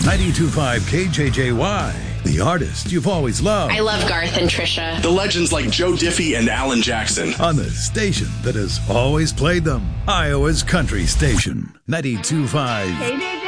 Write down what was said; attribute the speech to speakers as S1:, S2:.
S1: 92.5 KJJY, the artist you've always loved.
S2: I love Garth and Trisha.
S3: The legends like Joe Diffie and Alan Jackson.
S1: On the station that has always played them. Iowa's country station, 92.5
S4: KJJY.